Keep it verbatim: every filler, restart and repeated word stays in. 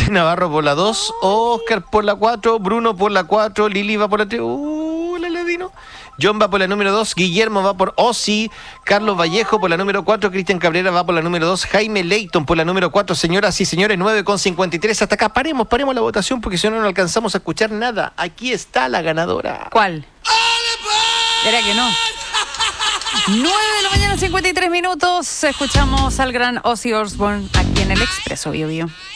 Luis Navarro por la dos, Oscar por la cuatro, Bruno por la cuatro, Lili va por la tres, uh, la Ladino. John va por la número dos, Guillermo va por Ozzy, Carlos Vallejo por la número cuatro, Cristian Cabrera va por la número dos, Jaime Leighton por la número cuatro, señoras y señores, nueve con cincuenta y tres. Hasta acá, paremos, paremos la votación porque si no, no alcanzamos a escuchar nada. Aquí está la ganadora. ¿Cuál? Era que no. nueve de la mañana, cincuenta y tres minutos. Escuchamos al gran Ozzy Osbourne aquí en el Expreso Bio Bio.